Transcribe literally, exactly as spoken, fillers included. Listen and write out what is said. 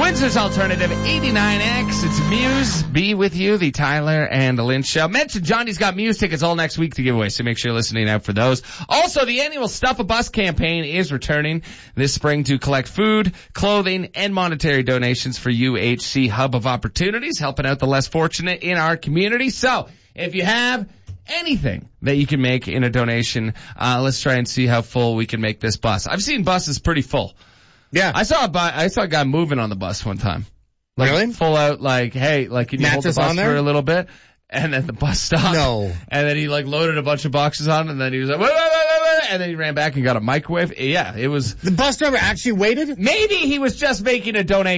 Windsor's Alternative eighty-nine X. It's Muse. Be with you, the Tyler and Lynch Show. Mention Johnny's got Muse tickets all next week to give away, so make sure you're listening out for those. Also, the annual Stuff a Bus campaign is returning this spring to collect food, clothing, and monetary donations for U H C Hub of Opportunities, helping out the less fortunate in our community. So, if you have anything that you can make in a donation, uh, let's try and see how full we can make this bus. I've seen buses pretty full. Yeah. I saw a bu- I saw a guy moving on the bus one time. Like, really? Full out, like, hey, like, can you Mattress hold the bus on there? for a little bit? And then the bus stopped. No. And then he, like, loaded a bunch of boxes on, and then he was like, wait, wait, wait, wait, wait, and then he ran back and got a microwave. Yeah, it was... The bus driver actually waited? Maybe he was just making a donation.